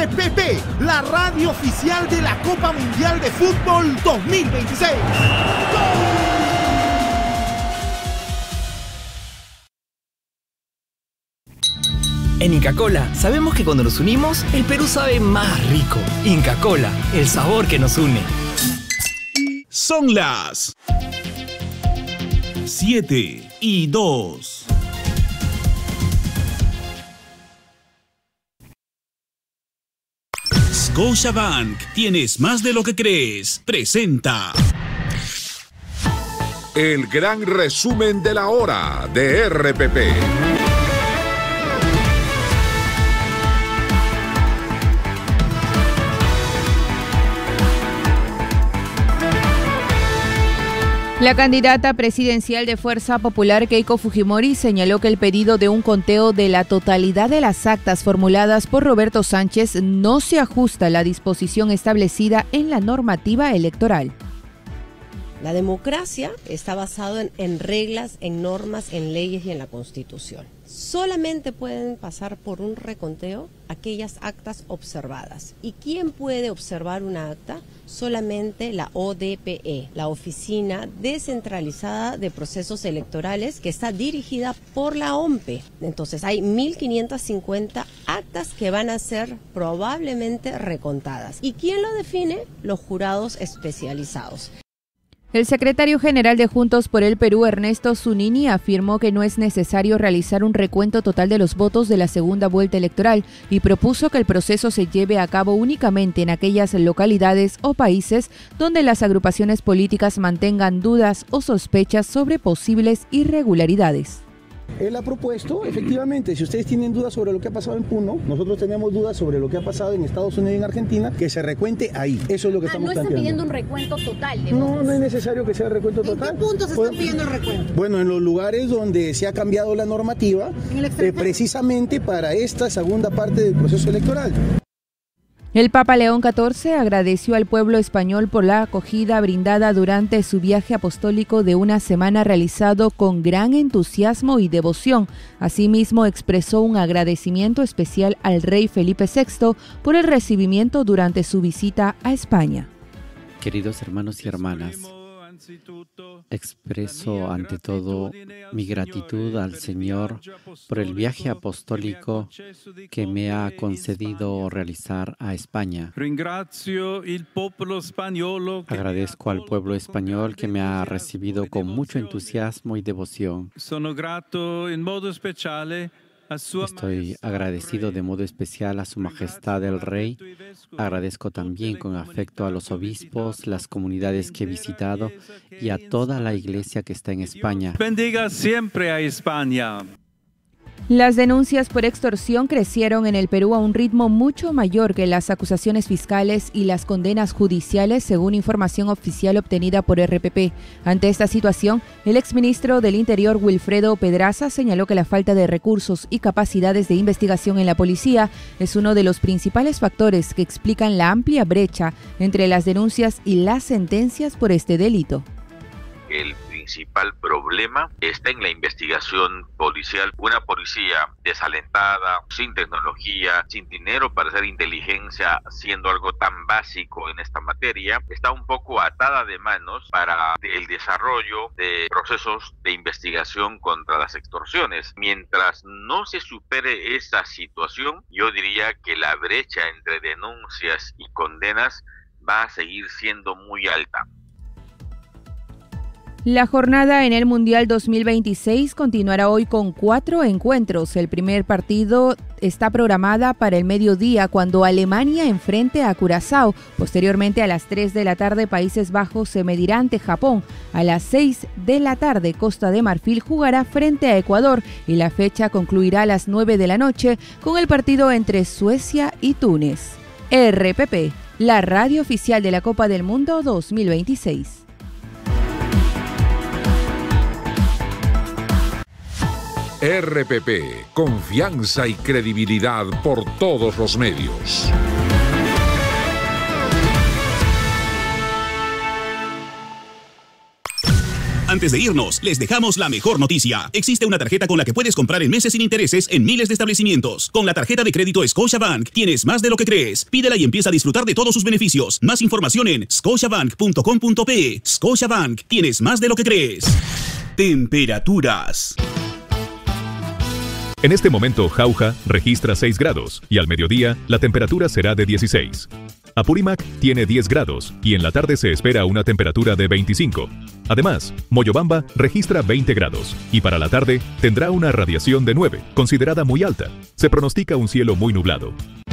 RPP, la radio oficial de la Copa Mundial de Fútbol 2026. ¡Gol! En Inca Kola sabemos que cuando nos unimos, el Perú sabe más rico. Inca Kola, el sabor que nos une. Son las 7:02. Scotiabank, tienes más de lo que crees. Presenta el gran resumen de la hora de RPP. La candidata presidencial de Fuerza Popular, Keiko Fujimori, señaló que el pedido de un conteo de la totalidad de las actas formuladas por Roberto Sánchez no se ajusta a la disposición establecida en la normativa electoral. La democracia está basada en reglas, en normas, en leyes y en la Constitución. Solamente pueden pasar por un reconteo aquellas actas observadas. ¿Y quién puede observar una acta? Solamente la ODPE, la Oficina Descentralizada de Procesos Electorales, que está dirigida por la OMPE. Entonces hay 1.550 actas que van a ser probablemente recontadas. ¿Y quién lo define? Los jurados especializados. El secretario general de Juntos por el Perú, Ernesto Zunini, afirmó que no es necesario realizar un recuento total de los votos de la segunda vuelta electoral y propuso que el proceso se lleve a cabo únicamente en aquellas localidades o países donde las agrupaciones políticas mantengan dudas o sospechas sobre posibles irregularidades. Él ha propuesto, efectivamente, si ustedes tienen dudas sobre lo que ha pasado en Puno, nosotros tenemos dudas sobre lo que ha pasado en Estados Unidos y en Argentina, que se recuente ahí. Eso es lo que estamos planteando. ¿No están pidiendo un recuento total de votos? No es necesario que sea recuento total. ¿En qué puntos están pidiendo el recuento? Bueno, en los lugares donde se ha cambiado la normativa, precisamente para esta segunda parte del proceso electoral. El Papa León XIV agradeció al pueblo español por la acogida brindada durante su viaje apostólico de una semana realizado con gran entusiasmo y devoción. Asimismo, expresó un agradecimiento especial al rey Felipe VI por el recibimiento durante su visita a España. Queridos hermanos y hermanas, expreso ante todo mi gratitud al Señor por el viaje apostólico que me ha concedido realizar a España. Agradezco al pueblo español que me ha recibido con mucho entusiasmo y devoción. Estoy agradecido de modo especial a Su Majestad el Rey. Agradezco también con afecto a los obispos, las comunidades que he visitado y a toda la iglesia que está en España. Bendiga siempre a España. Las denuncias por extorsión crecieron en el Perú a un ritmo mucho mayor que las acusaciones fiscales y las condenas judiciales, según información oficial obtenida por RPP. Ante esta situación, el exministro del Interior, Wilfredo Pedraza, señaló que la falta de recursos y capacidades de investigación en la policía es uno de los principales factores que explican la amplia brecha entre las denuncias y las sentencias por este delito. El principal problema está en la investigación policial. Una policía desalentada, sin tecnología, sin dinero para hacer inteligencia, siendo algo tan básico en esta materia, está un poco atada de manos para el desarrollo de procesos de investigación contra las extorsiones. Mientras no se supere esa situación, yo diría que la brecha entre denuncias y condenas va a seguir siendo muy alta. La jornada en el Mundial 2026 continuará hoy con 4 encuentros. El primer partido está programada para el mediodía cuando Alemania enfrente a Curazao. Posteriormente a las 3 de la tarde Países Bajos se medirá ante Japón. A las 6 de la tarde Costa de Marfil jugará frente a Ecuador y la fecha concluirá a las 9 de la noche con el partido entre Suecia y Túnez. RPP, la radio oficial de la Copa del Mundo 2026. RPP, confianza y credibilidad por todos los medios. Antes de irnos, les dejamos la mejor noticia. Existe una tarjeta con la que puedes comprar en meses sin intereses en miles de establecimientos. Con la tarjeta de crédito Scotiabank tienes más de lo que crees. Pídela y empieza a disfrutar de todos sus beneficios. Más información en scotiabank.com.pe. Scotiabank, tienes más de lo que crees. Temperaturas. En este momento, Jauja registra 6 grados y al mediodía la temperatura será de 16. Apurímac tiene 10 grados y en la tarde se espera una temperatura de 25. Además, Moyobamba registra 20 grados y para la tarde tendrá una radiación de 9, considerada muy alta. Se pronostica un cielo muy nublado.